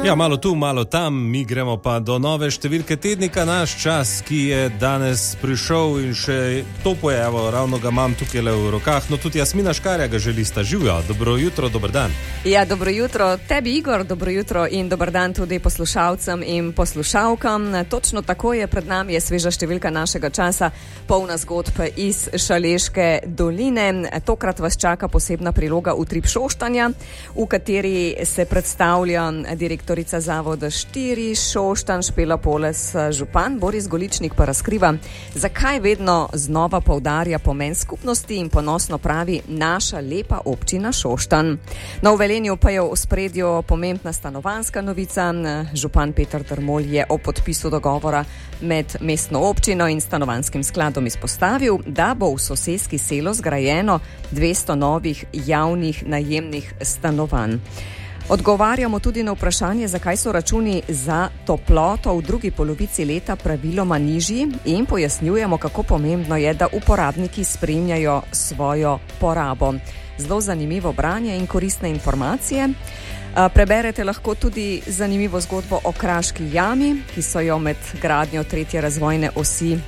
Ja, malo tu, malo tam, mi gremo pa do nove številke tednika Naš čas, ki je danes prišel in še to pojavo, ravno ga imam tukaj le v rokah. No, tudi Jasmina Škarja ga želi, sta živja. Dobro jutro, dober dan. Ja, dobro jutro tebi, Igor, dobro jutro in dober dan tudi poslušalcem in poslušalkam. Točno tako je, pred nami je sveža številka našega časa, polna zgodb iz Šaleške doline. Tokrat vas čaka posebna priloga Utrip Šoštanja, v kateri se predstavlja direktorica Zavoda 4 Šoštanj Špela Poles, župan Boris Goličnik pa razkriva, zakaj vedno znova poudarja pomen skupnosti in ponosno pravi naša lepa občina Šoštanj. Na Velenju pa je v ospredju pomembna stanovanjska novica. Župan Peter Drmol je o podpisu dogovora med mestno občino in stanovanjskim skladom izpostavil, da bo v soseski Selo zgrajeno 200 novih javnih najemnih stanovanj. Odgovarjamo tudi na vprašanje, zakaj so računi za toploto v drugi polovici leta praviloma nižji in pojasnjujemo, kako pomembno je, da uporabniki spremljajo svojo porabo. Zelo zanimivo branje in koristne informacije. Preberete lahko tudi zanimivo zgodbo o Kraški jami, ki so jo med gradnjo 3. razvojne osi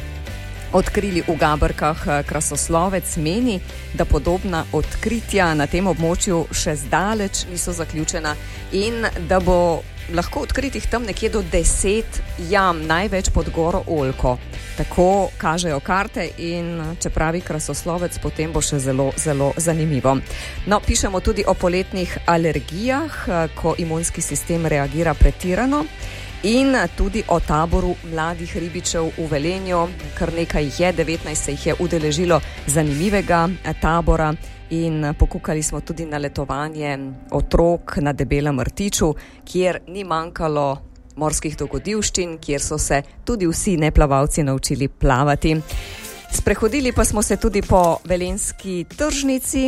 odkrili v Gabrkah. Krasoslovec meni, da podobna odkritja na tem območju še zdaleč niso zaključena in da bo lahko odkritih tam nekje do 10 jam, največ pod goro Oljko. Tako kažejo karte in če pravi krasoslovec, potem bo še zelo, zelo zanimivo. No, pišemo tudi o poletnih alergijah, ko imunski sistem reagira pretirano. In tudi o taboru mladih ribičev v Velenju, kar nekaj jih je, 19 se jih je udeležilo zanimivega tabora in pokukali smo tudi na letovanje otrok na Debelem rtiču, kjer ni manjkalo morskih dogodivščin, kjer so se tudi vsi neplavalci naučili plavati. Sprehodili pa smo se tudi po velenjski tržnici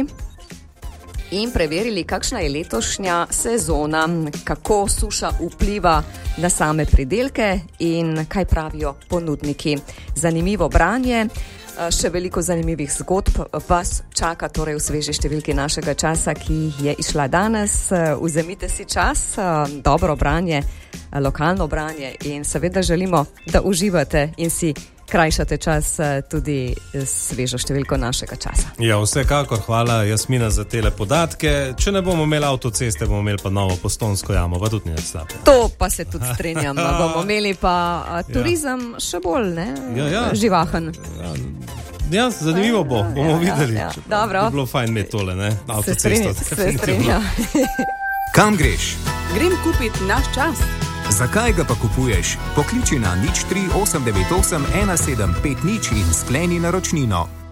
in preverili, kakšna je letošnja sezona, kako suša vpliva na same pridelke in kaj pravijo ponudniki. Zanimivo branje, še veliko zanimivih zgodb vas čaka torej v sveži številki našega časa, ki je išla danes. Vzemite si čas, dobro branje, lokalno branje in seveda želimo, da uživate in si krajšate čas tudi svežo številko našega časa. Ja, vsekakor, hvala Jasmina za tele podatke. Če ne bomo imeli avtoceste, bomo imeli pa novo Postojnsko jamo, pa tudi ne slabo. To pa se tudi strenjam, bomo imeli pa turizem še bolj, ne? Živahen. Ja, zanimivo bomo videli. Dobro. Bi bilo fajn imeti tole, ne? Avtocesto. Se strenjam. Kam greš? Grem kupit Naš čas. Zakaj ga pa kupuješ? Pokliči na 03 898 175 in skleni naročnino.